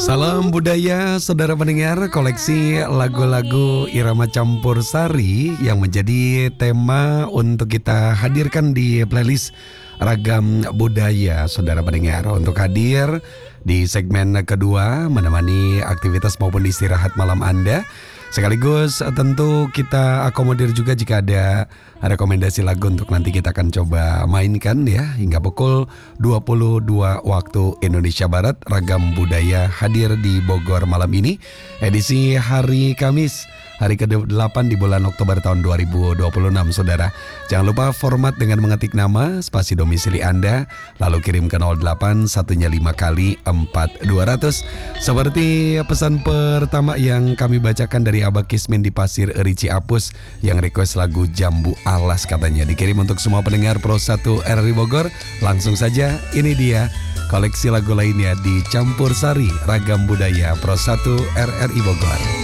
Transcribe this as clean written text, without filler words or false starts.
Salam budaya, saudara pendengar, koleksi lagu-lagu irama campur sari yang menjadi tema untuk kita hadirkan di playlist Ragam Budaya, saudara pendengar. Untuk hadir di segmen kedua, menemani aktivitas maupun istirahat malam Anda. Sekaligus tentu kita akomodir juga jika ada rekomendasi lagu untuk nanti kita akan coba mainkan ya. Hingga pukul 22 waktu Indonesia Barat, Ragam Budaya hadir di Bogor malam ini. Edisi hari Kamis, hari ke-8 di bulan Oktober tahun 2026, saudara. Jangan lupa format dengan mengetik nama, spasi domisili Anda, lalu kirim ke 08 1nya 5 kali 4200. Seperti pesan pertama yang kami bacakan dari Abah Kismin di Pasir Rici Apus yang request lagu Jambu Alas, katanya dikirim untuk semua pendengar Pro 1 RRI Bogor. Langsung saja, ini dia koleksi lagu lainnya di Campur Sari Ragam Budaya Pro 1 RRI Bogor.